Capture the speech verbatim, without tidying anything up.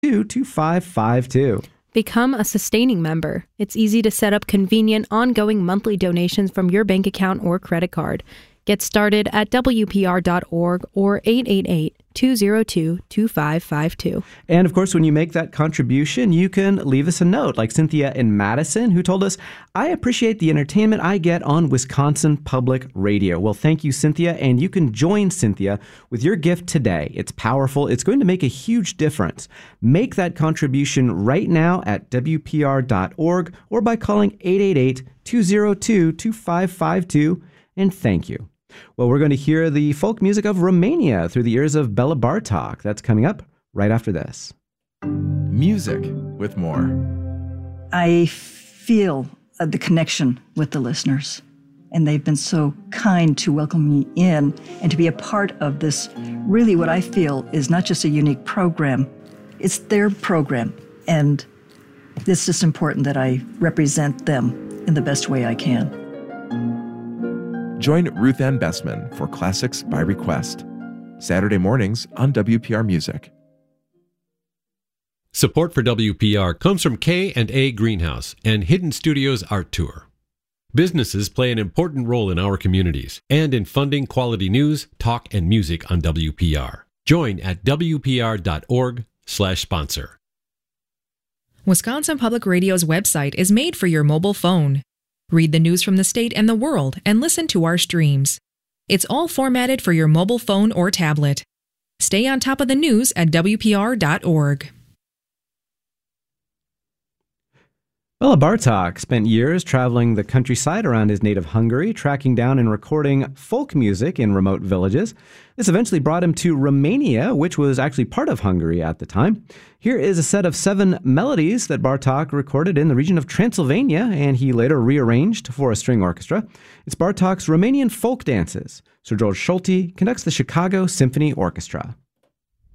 two five five two. Become a sustaining member. It's easy to set up convenient, ongoing monthly donations from your bank account or credit card. Get started at W P R dot org or eight eight eight, two zero two, two five five two. And of course, when you make that contribution, you can leave us a note, like Cynthia in Madison, who told us, I appreciate the entertainment I get on Wisconsin Public Radio. Well, thank you, Cynthia. And you can join Cynthia with your gift today. It's powerful. It's going to make a huge difference. Make that contribution right now at W P R dot org or by calling eight eight eight, two zero two, two five five two. And thank you. Well, we're going to hear the folk music of Romania through the ears of Bella Bartok. That's coming up right after this. Music with more. I feel uh, the connection with the listeners, and they've been so kind to welcome me in and to be a part of this, really what I feel is not just a unique program, it's their program, and it's just important that I represent them in the best way I can. Join Ruth Ann Bessman for Classics by Request, Saturday mornings on W P R Music. Support for W P R comes from K and A Greenhouse and Hidden Studios Art Tour. Businesses play an important role in our communities and in funding quality news, talk, and music on W P R. Join at W P R dot org slash sponsor. Wisconsin Public Radio's website is made for your mobile phone. Read the news from the state and the world and listen to our streams. It's all formatted for your mobile phone or tablet. Stay on top of the news at W P R dot org. Bella Bartok spent years traveling the countryside around his native Hungary, tracking down and recording folk music in remote villages. This eventually brought him to Romania, which was actually part of Hungary at the time. Here is a set of seven melodies that Bartok recorded in the region of Transylvania, and he later rearranged for a string orchestra. It's Bartok's Romanian folk dances. Sir George Solti conducts the Chicago Symphony Orchestra.